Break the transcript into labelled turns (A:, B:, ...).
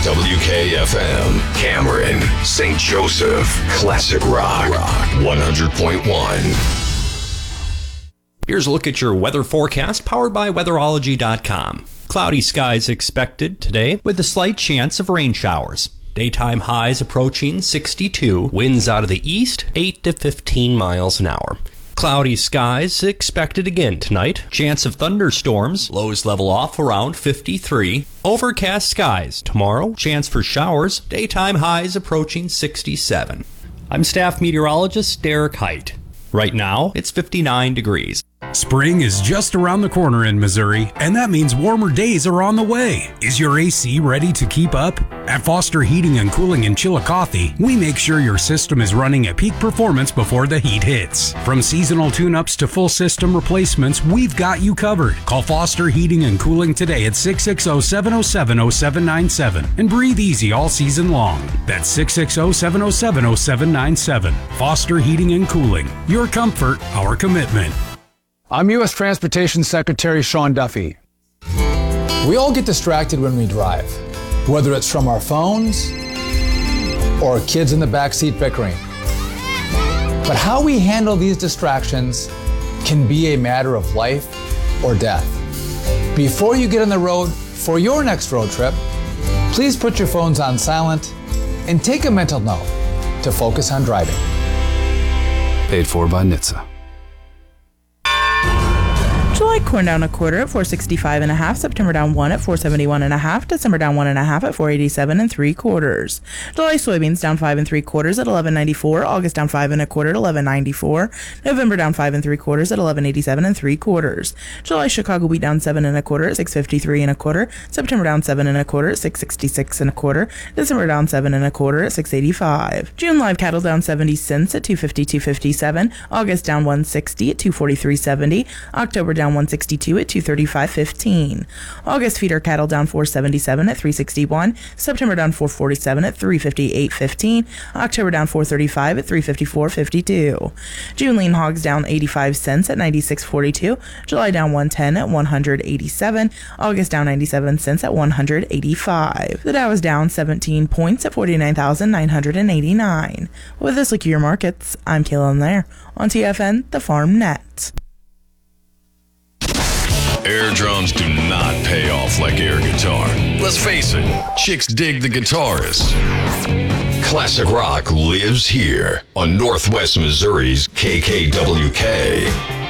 A: KKWK-FM, Cameron, St. Joseph, Classic Rock 100.1.
B: Here's a look at your weather forecast powered by weatherology.com. Cloudy skies expected today with a slight chance of rain showers. Daytime highs approaching 62. Winds out of the east, 8 to 15 miles an hour. Cloudy skies expected again tonight. Chance of thunderstorms. Lows level off around 53. Overcast skies tomorrow. Chance for showers. Daytime highs approaching 67. I'm staff meteorologist Derek Height. Right now, it's 59 degrees.
C: Spring is just around the corner in Missouri, and that means warmer days are on the way. Is your AC ready to keep up? At Foster Heating and Cooling in Chillicothe, we make sure your system is running at peak performance before the heat hits. From seasonal tune-ups to full system replacements, we've got you covered. Call Foster Heating and Cooling today at 660-707-0797 and breathe easy all season long. That's 660-707-0797. Foster Heating and Cooling. Your comfort, our commitment.
D: I'm U.S. Transportation Secretary Sean Duffy. We all get distracted when we drive, whether it's from our phones or kids in the backseat bickering. But how we handle these distractions can be a matter of life or death. Before you get on the road for your next road trip, please put your phones on silent and take a mental note to focus on driving.
E: Paid for by NHTSA.
F: July corn down a quarter at 465.5, September down 1 at 471.5, December down 1.5 at 487 3/4. July soybeans down 5 3/4 at 11.94, August down 5 1/4 at 11.94, November down 5 3/4 at 11.87 3/4. July Chicago wheat down 7 1/4 at 653 1/4, September down 7 1/4 at 666 1/4, December down 7 1/4 at 685. June live cattle down 70 cents at 250-257, August down 160 at 243.70, October down 162 at 235.15. August feeder cattle down 477 at 361, September down 447 at 358.15, October down 435 at 354.52. June lean hogs down 85 cents at 96.42, July down 110 at 187, August down 97 cents at 185. The Dow is down 17 points at 49,989. With this look at your markets, I'm Kaylin Lair on TFN, the Farm Net.
A: Air drums do not pay off like air guitar. Let's face it, chicks dig the guitarist. Classic rock lives here on Northwest Missouri's KKWK.